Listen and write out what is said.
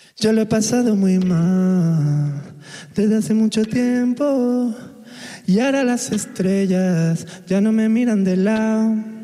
Yo lo he pasado muy mal desde hace mucho tiempo y ahora las estrellas ya no me miran de lado.